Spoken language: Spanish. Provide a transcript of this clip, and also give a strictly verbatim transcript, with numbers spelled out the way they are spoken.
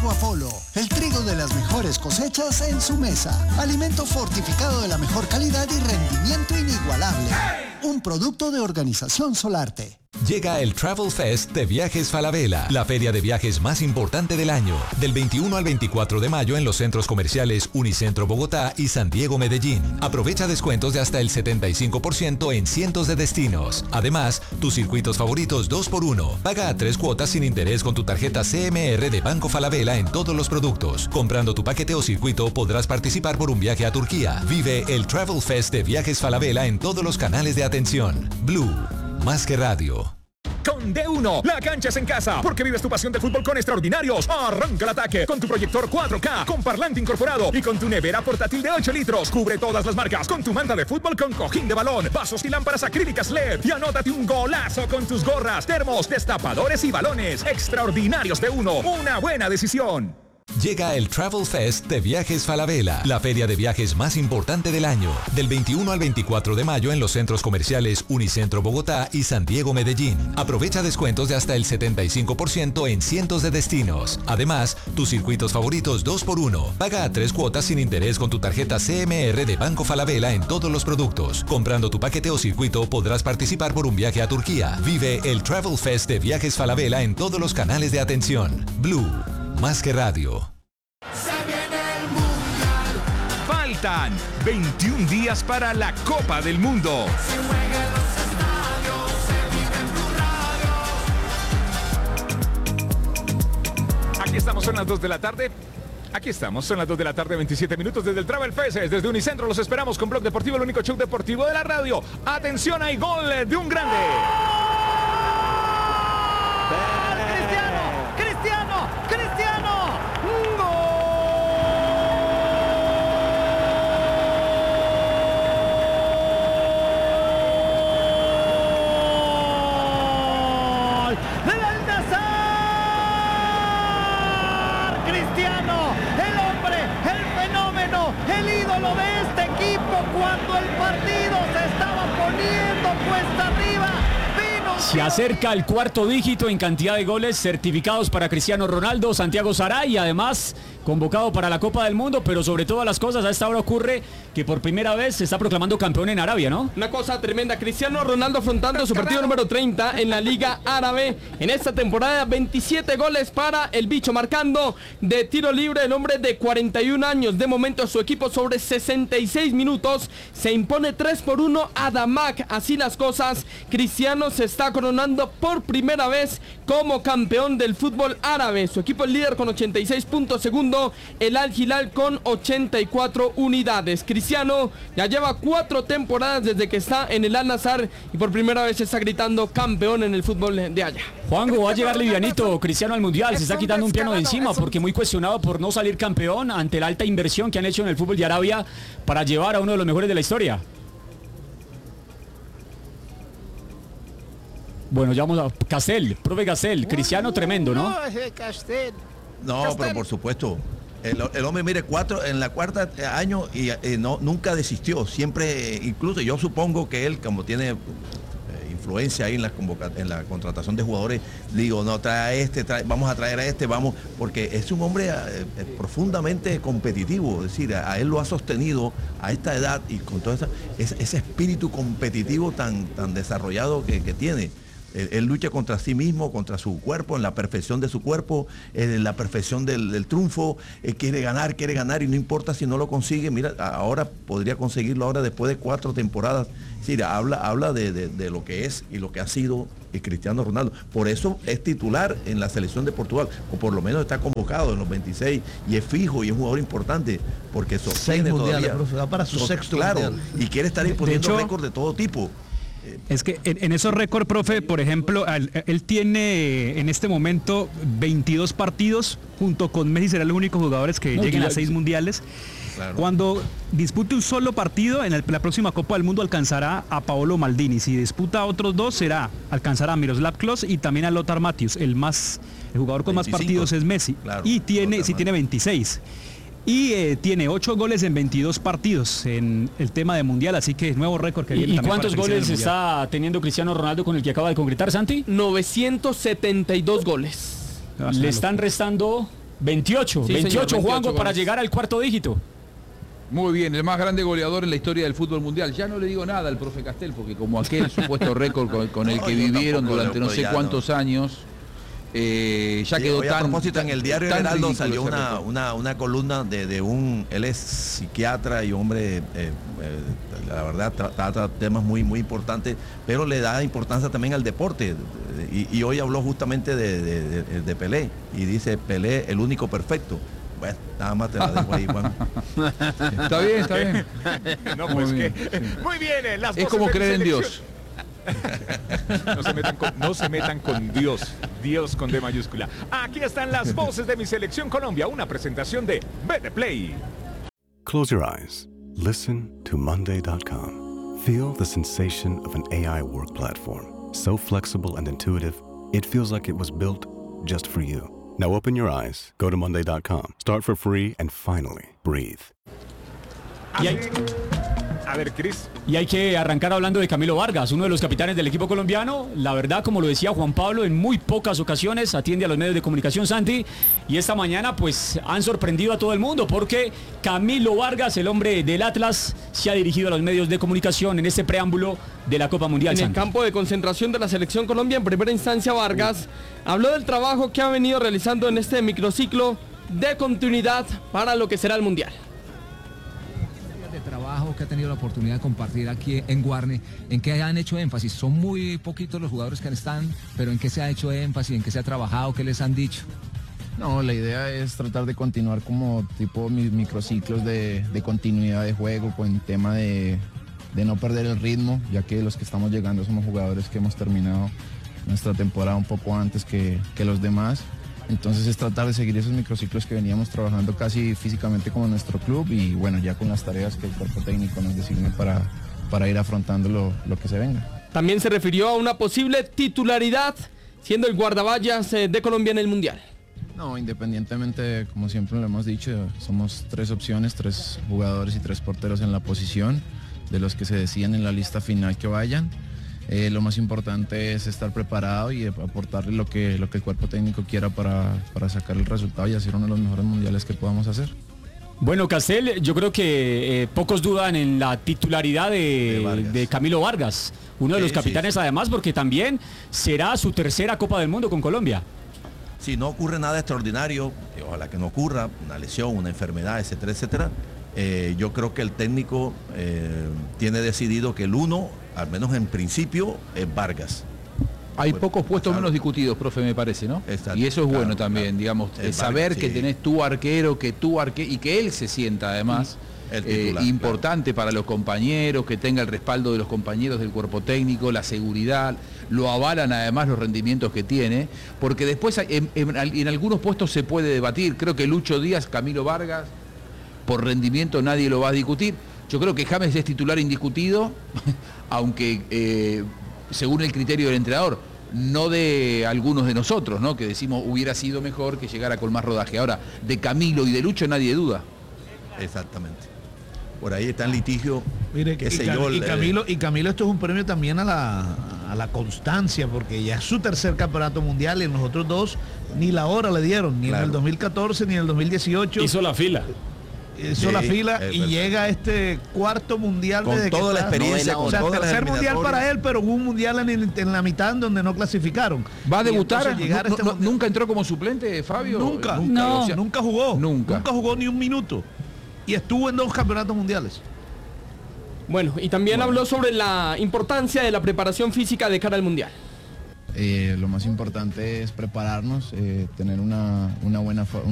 Trigo Apolo, el trigo de las mejores cosechas en su mesa. Alimento fortificado de la mejor calidad y rendimiento inigualable. Un producto de Organización Solarte. Llega el Travel Fest de Viajes Falabella, la feria de viajes más importante del año, del veintiuno al veinticuatro de mayo en los centros comerciales Unicentro Bogotá y San Diego Medellín. Aprovecha descuentos de hasta el setenta y cinco por ciento en cientos de destinos. Además, tus circuitos favoritos dos por uno. Paga a tres cuotas sin interés con tu tarjeta C M R de Banco Falabella en todos los productos. Comprando tu paquete o circuito podrás participar por un viaje a Turquía. Vive el Travel Fest de Viajes Falabella en todos los canales de atención. Blue, más que radio. Con D uno, la cancha es en casa, porque vives tu pasión del fútbol con extraordinarios. Arranca el ataque con tu proyector cuatro K, con parlante incorporado y con tu nevera portátil de ocho litros. Cubre todas las marcas con tu manta de fútbol con cojín de balón, vasos y lámparas acrílicas L E D. Y anótate un golazo con tus gorras, termos, destapadores y balones. Extraordinarios D uno, una buena decisión. Llega el Travel Fest de Viajes Falabella, la feria de viajes más importante del año, del veintiuno al veinticuatro de mayo en los centros comerciales Unicentro Bogotá y San Diego Medellín. Aprovecha descuentos de hasta el setenta y cinco por ciento en cientos de destinos. Además, tus circuitos favoritos dos por uno. Paga a tres cuotas sin interés con tu tarjeta C M R de Banco Falabella en todos los productos. Comprando tu paquete o circuito podrás participar por un viaje a Turquía. Vive el Travel Fest de Viajes Falabella en todos los canales de atención. Blue, más que radio. Se viene el mundial. Faltan veintiún días para la Copa del Mundo. Se juega en los estadios, se vive en tu radio. Aquí estamos, son las dos de la tarde. Aquí estamos, son las dos de la tarde, veintisiete minutos desde el Travel Fest, desde Unicentro. Los esperamos con Blog Deportivo, el único show deportivo de la radio. Atención, hay gol de un grande. Cristiano, Cristiano, Cristiano. De este equipo cuando el partido se estaba poniendo cuesta arriba. Vino Se acerca el cuarto dígito en cantidad de goles certificados para Cristiano Ronaldo, Santiago Saray, y además convocado para la Copa del Mundo, pero sobre todas las cosas a esta hora ocurre que por primera vez se está proclamando campeón en Arabia, ¿no? Una cosa tremenda, Cristiano Ronaldo afrontando su partido número treinta en la Liga Árabe. En esta temporada, veintisiete goles para el bicho, marcando de tiro libre el hombre de cuarenta y un años. De momento su equipo sobre sesenta y seis minutos se impone tres por uno a Damac. Así las cosas, Cristiano se está coronando por primera vez como campeón del fútbol árabe. Su equipo es líder con ochenta y seis puntos, segundo el Al Hilal con ochenta y cuatro unidades. Cristiano ya lleva cuatro temporadas desde que está en el Al Nassr y por primera vez está gritando campeón en el fútbol de allá. Juanjo, va a llegar livianito Cristiano al Mundial, se está quitando un piano de encima porque muy cuestionado por no salir campeón ante la alta inversión que han hecho en el fútbol de Arabia para llevar a uno de los mejores de la historia. Bueno, ya vamos a Castel, profe Castel, Cristiano tremendo, ¿no? No, No, pero por supuesto. El, el hombre, mire, cuatro en la cuarta año y eh, no nunca desistió. Siempre, eh, incluso yo supongo que él, como tiene eh, influencia ahí en la convoca, en la contratación de jugadores, digo, no, trae a este, trae, vamos a traer a este, vamos, porque es un hombre eh, profundamente competitivo. Es decir, a, a él lo ha sostenido a esta edad y con todo esa, ese, ese espíritu competitivo tan, tan desarrollado que, que tiene. Él, él lucha contra sí mismo, contra su cuerpo, en la perfección de su cuerpo, en la perfección del, del triunfo. Él quiere ganar, quiere ganar y no importa si no lo consigue. Mira, ahora podría conseguirlo ahora después de cuatro temporadas. Es decir, habla, habla de, de, de lo que es y lo que ha sido el Cristiano Ronaldo. Por eso es titular en la selección de Portugal, o por lo menos está convocado en los veintiséis y es fijo y es un jugador importante porque sostiene todavía. Profe, va para su so, sexto claro, mundial. Y quiere estar imponiendo récords de todo tipo. Es que en, en esos récords, profe, por ejemplo, él, él tiene en este momento veintidós partidos, junto con Messi será los únicos jugadores que Mundial. lleguen a seis mundiales. Claro. Cuando dispute un solo partido, en el, la próxima Copa del Mundo alcanzará a Paolo Maldini. Si disputa otros dos, será alcanzará a Miroslav Klose y también a Lothar Matthäus. El más, el jugador con veinticinco. Más partidos es Messi. Claro, y tiene, Lothar sí tiene veintiséis. Y eh, tiene ocho goles en veintidós partidos en el tema de Mundial, así que es nuevo récord que viene. ¿Y, y también cuántos para goles Cristiano está teniendo Cristiano Ronaldo con el que acaba de concretar, Santi? novecientos setenta y dos goles. Le están restando veintiocho, Sí, veintiocho, señor, Juanjo, veintiocho para goles. llegar al cuarto dígito. Muy bien, el más grande goleador en la historia del fútbol mundial. Ya no le digo nada al profe Castel, porque como aquel supuesto récord con, con el No, que yo vivieron tampoco, durante no pues sé ya cuántos años, eh, ya Sí, quedó hoy, tan... a propósito, en el diario tan Heraldo ridículo salió ese una, récord. una, una columna de, de un, él es psiquiatra y hombre, eh, eh, la verdad tra- trata temas muy, muy importantes, pero le da importancia también al deporte. Y, y hoy habló justamente de, de, de- de Pelé, y dice Pelé, el único perfecto. Bueno, nada más te la dejo ahí, Juan. Está bien, está bien. No, Muy pues bien, que. sí. Muy bien, eh, las Es voces como de mi creer en selección. Dios. No se metan con, no se metan con Dios. Dios con D mayúscula. Aquí están las voces de mi selección Colombia. Una presentación de B D Play. Close your eyes. Listen to Monday dot com. Feel the sensation of an A I work platform. So flexible and intuitive, it feels like it was built just for you. Now open your eyes, go to Monday dot com, start for free, and finally breathe. Y hay, A ver, Cris. y hay que arrancar hablando de Camilo Vargas, uno de los capitanes del equipo colombiano. La verdad, como lo decía Juan Pablo, en muy pocas ocasiones atiende a los medios de comunicación, Santi. Y esta mañana pues han sorprendido a todo el mundo porque Camilo Vargas, el hombre del Atlas, se ha dirigido a los medios de comunicación en este preámbulo de la Copa Mundial. En el Santi. campo de concentración de la selección Colombia, en primera instancia Vargas habló del trabajo que ha venido realizando en este microciclo de continuidad para lo que será el Mundial. De trabajo que ha tenido la oportunidad de compartir aquí en Guarne, en qué han hecho énfasis. Son muy poquitos los jugadores que están, pero en qué se ha hecho énfasis, en qué se ha trabajado, qué les han dicho. No, la idea es tratar de continuar como tipo mis microciclos de, de continuidad de juego, con tema de, de no perder el ritmo, ya que los que estamos llegando somos jugadores que hemos terminado nuestra temporada un poco antes que, que los demás. Entonces es tratar de seguir esos microciclos que veníamos trabajando casi físicamente como nuestro club y bueno, ya con las tareas que el cuerpo técnico nos designe para, para ir afrontando lo, lo que se venga. También se refirió a una posible titularidad, siendo el guardaballas eh, de Colombia en el Mundial. No, independientemente, como siempre lo hemos dicho, somos tres opciones, tres jugadores y tres porteros en la posición, de los que se decían en la lista final que vayan. Eh, lo más importante es estar preparado y aportarle lo que, lo que el cuerpo técnico quiera para, para sacar el resultado y hacer uno de los mejores mundiales que podamos hacer. Bueno, Castel, yo creo que eh, pocos dudan en la titularidad de, de, de Camilo Vargas, uno de los Sí, capitanes sí, sí. además, porque también será su tercera Copa del Mundo con Colombia. Si no ocurre nada extraordinario, y ojalá que no ocurra, una lesión, una enfermedad, etcétera, etcétera, eh, yo creo que el técnico eh, tiene decidido que el uno, al menos en principio, es Vargas. Hay Pues, pocos puestos claro. menos discutidos, profe, me parece, ¿no? Exacto, Y eso es claro, bueno también, claro. digamos, El eh, saber Vargas, que sí. tenés tu arquero, que tu arquero, y que él se sienta además El eh, titular, importante para los compañeros, que tenga el respaldo de los compañeros del cuerpo técnico, la seguridad, lo avalan además los rendimientos que tiene, porque después hay- en, en- en algunos puestos se puede debatir. Creo que Lucho Díaz, Camilo Vargas, por rendimiento nadie lo va a discutir. Yo creo que James es titular indiscutido, aunque eh, según el criterio del entrenador, no de algunos de nosotros, ¿no? Que decimos hubiera sido mejor que llegara con más rodaje. Ahora, de Camilo y de Lucho nadie duda. Exactamente. Por ahí está en litigio, Mire, qué y, sé Cam- yo, y el- Camilo, y Camilo, esto es un premio también a la, a la constancia, porque ya es su tercer campeonato mundial y en los otros dos ni la hora le dieron, ni Claro. en el dos mil catorce ni en el dos mil dieciocho. Hizo la fila. Hizo Sí, la fila es y verdad. llega a este cuarto mundial Con desde que toda la está- experiencia, o con sea, todas las tercer mundial eliminatorias. para él, pero hubo un mundial en, el- en la mitad en donde no clasificaron. ¿Va a Y debutar? entonces llegar a No- este no- mundial- ¿Nunca entró como suplente, Fabio? Nunca, Nunca, o sea, nunca jugó. Nunca. Nunca jugó ni un minuto. Y estuvo en dos campeonatos mundiales. Bueno, y también habló sobre la importancia de la preparación física de cara al Mundial. Eh, lo más importante es prepararnos, eh, tener una, una buena, fo-